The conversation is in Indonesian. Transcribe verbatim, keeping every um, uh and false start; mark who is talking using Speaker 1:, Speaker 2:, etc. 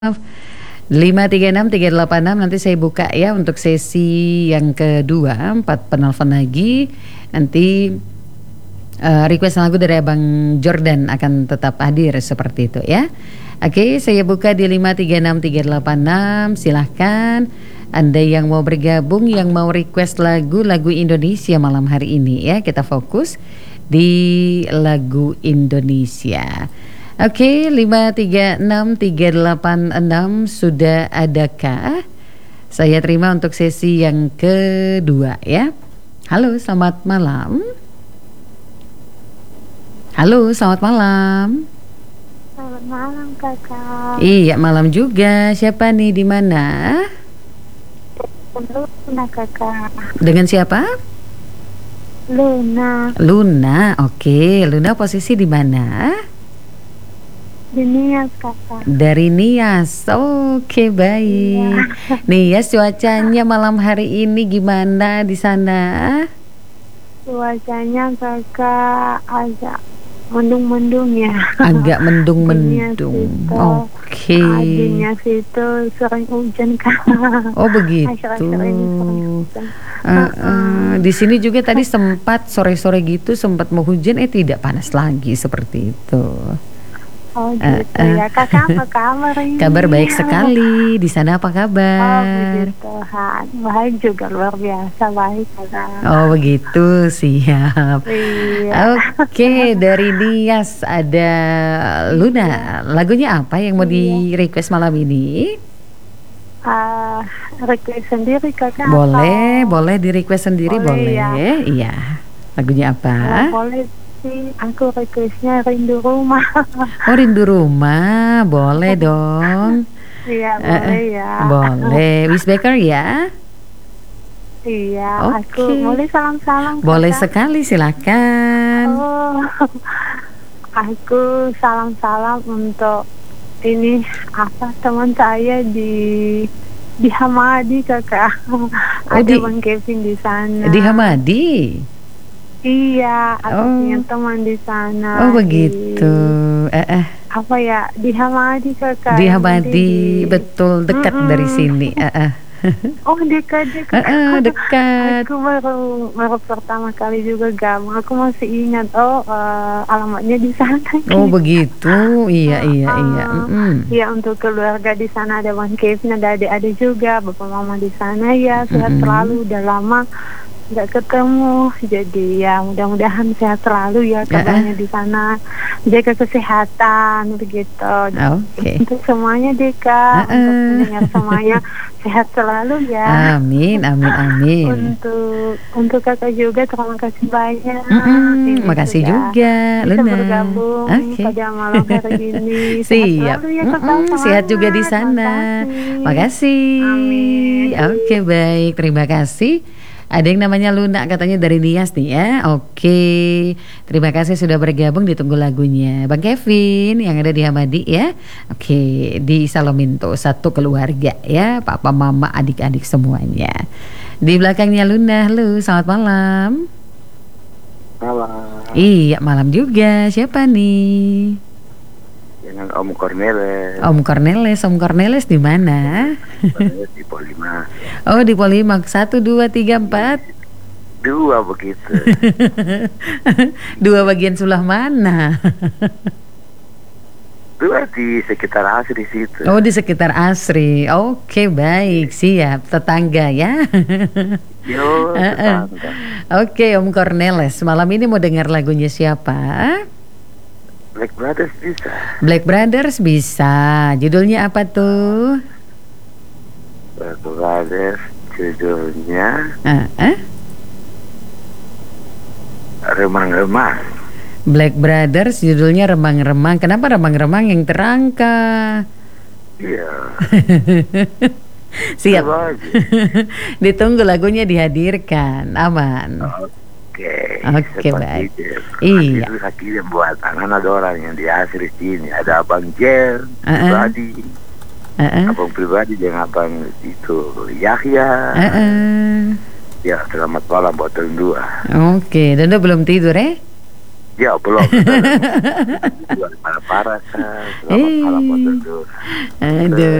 Speaker 1: lima tiga enam tiga delapan enam nanti saya buka ya untuk sesi yang kedua, empat penelpon lagi. Nanti uh, request lagu dari Abang Jordan akan tetap hadir seperti itu ya. Oke, saya buka di lima tiga enam tiga delapan enam. Silahkan Anda yang mau bergabung, yang mau request lagu lagu Indonesia malam hari ini ya. Kita fokus di lagu Indonesia. Oke, lima tiga enam tiga delapan enam sudah adakah? Saya terima untuk sesi yang kedua ya. Halo, selamat malam. Halo, selamat malam.
Speaker 2: Selamat malam, Kakak.
Speaker 1: Iya, malam juga. Siapa nih, di mana?
Speaker 2: Luna, Kakak.
Speaker 1: Dengan siapa?
Speaker 2: Luna.
Speaker 1: Luna. Oke, Luna posisi di mana?
Speaker 2: Di Nias, Kakak.
Speaker 1: Dari Nias. Oke, baik.
Speaker 2: Iya.
Speaker 1: Nias, cuacanya malam hari ini gimana di sana?
Speaker 2: Cuacanya, Kakak, agak mendung-mendung ya.
Speaker 1: Agak mendung-mendung. Oke.
Speaker 2: Di Nias itu sering hujan, Kak.
Speaker 1: Oh, begitu.
Speaker 2: Akhir-akhir ini sering hujan.
Speaker 1: Uh, uh, di sini juga tadi sempat sore-sore gitu sempat mau hujan, eh tidak, panas lagi seperti itu.
Speaker 2: Oh gitu
Speaker 1: uh, uh.
Speaker 2: ya. Kakak apa kabar ini?
Speaker 1: Kabar baik sekali. Di sana apa kabar?
Speaker 2: Oh begitu. Baik juga, luar biasa baik, Kakak.
Speaker 1: Oh begitu, siap.
Speaker 2: Iya.
Speaker 1: Oke, dari Nias ada Luna. Lagunya apa yang mau di request malam ini?
Speaker 2: Uh, request sendiri, Kakak.
Speaker 1: Boleh,
Speaker 2: atau...
Speaker 1: boleh di request sendiri, boleh.
Speaker 2: boleh ya?
Speaker 1: Iya. Lagunya apa?
Speaker 2: Oh, boleh sih, aku requestnya Rindu Rumah.
Speaker 1: Oh, Rindu Rumah, boleh dong.
Speaker 2: Iya,
Speaker 1: uh,
Speaker 2: boleh ya.
Speaker 1: Boleh, Wisbaker ya.
Speaker 2: Iya,
Speaker 1: okay.
Speaker 2: Aku boleh salam-salam,
Speaker 1: boleh
Speaker 2: Kakak?
Speaker 1: sekali, silakan.
Speaker 2: Oh, aku salam-salam untuk ini apa teman saya di di Hamadi, Kakak.
Speaker 1: Oh,
Speaker 2: ada
Speaker 1: di,
Speaker 2: Bang Kevin di sana.
Speaker 1: Di Hamadi.
Speaker 2: Iya, aku
Speaker 1: oh.
Speaker 2: punya teman di sana.
Speaker 1: Oh begitu.
Speaker 2: Di,
Speaker 1: eh, eh.
Speaker 2: apa ya, di Hamadi, Kakak.
Speaker 1: Di Hamadi,
Speaker 2: di...
Speaker 1: betul, dekat mm -mm. dari sini. Eh, eh.
Speaker 2: Oh dekat-dekat.
Speaker 1: eh, eh, dekat.
Speaker 2: Aku baru baru pertama kali juga gabung. Aku masih ingat. Oh uh, alamatnya di sana.
Speaker 1: Oh begitu. Iya iya uh, iya. Mm -mm.
Speaker 2: Ya, untuk keluarga di sana ada Bang Kevin, ada adik-adik juga, bapak mama di sana ya. Sehat mm -mm. selalu. Udah lama nggak ketemu, jadi ya mudah-mudahan sehat selalu ya kabarnya uh -uh. di sana, jaga kesehatan begitu.
Speaker 1: Okay.
Speaker 2: Untuk semuanya Deka, uh -uh. untuk pendengar semuanya sehat selalu ya.
Speaker 1: Amin amin amin.
Speaker 2: Untuk untuk kakak juga terima kasih banyak.
Speaker 1: Mm -hmm. Makasih juga,
Speaker 2: bisa
Speaker 1: Luna.
Speaker 2: bergabung okay. pada malam hari ini.
Speaker 1: Siap.
Speaker 2: Ya,
Speaker 1: mm -hmm. Sehat juga di sana. Makasih. makasih.
Speaker 2: Amin.
Speaker 1: Oke okay, baik, terima kasih. Ada yang namanya Luna katanya dari Nias nih ya. Oke, terima kasih sudah bergabung. Ditunggu lagunya Bang Kevin yang ada di Hamadi ya. Oke, di Salominto, satu keluarga ya, papa mama adik-adik semuanya. Di belakangnya Luna. Halo, selamat malam.
Speaker 3: Malam.
Speaker 1: Iya, malam juga. Siapa nih?
Speaker 3: Dengan Om Cornelis.
Speaker 1: Om Cornelis, Om Cornelis di mana?
Speaker 3: Di Polimak.
Speaker 1: Oh, di Polimak. Satu, dua, tiga, empat.
Speaker 3: Dua begitu.
Speaker 1: Dua bagian sebelah mana?
Speaker 3: Dua di sekitar Asri situ.
Speaker 1: Oh, di sekitar Asri. Oke, baik, siap. Tetangga ya.
Speaker 3: Yo, tetangga.
Speaker 1: Oke, Om Cornelis. Malam ini mau dengar lagunya siapa?
Speaker 3: Black Brothers bisa.
Speaker 1: Black Brothers bisa. Judulnya apa tuh?
Speaker 3: Black Brothers judulnya
Speaker 1: uh, uh?
Speaker 3: Remang-remang.
Speaker 1: Black Brothers judulnya Remang-remang. Kenapa remang-remang yang terangka?
Speaker 3: Iya.
Speaker 1: Siap. Ditunggu lagunya dihadirkan. Aman.
Speaker 3: Oh. Oke,
Speaker 1: Oke, baik.
Speaker 3: Iya. Itu sakit yang buat tangan ada orang yang di Asri sini. Ada Abang Jer, uh -uh. pribadi, uh -uh. Abang pribadi dengan Abang itu Yahya.
Speaker 1: Uh -uh.
Speaker 3: Ya, selamat malam buat dua.
Speaker 1: Oke, Dondo belum tidur eh?
Speaker 3: Ya belum. Parah-parah kan. Selamat malam untuk
Speaker 1: Aduh.